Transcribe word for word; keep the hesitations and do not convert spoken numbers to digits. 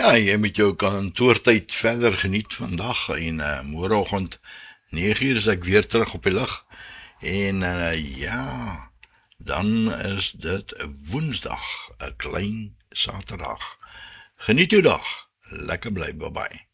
Ja, jy met jou kantoortyd verder geniet vandag en uh, môreoggend nege uur is ek weer terug op die lug. En uh, ja, dan is dit Woensdag, 'n klein Saterdag. Geniet jou dag. Lekker bly, bye bye.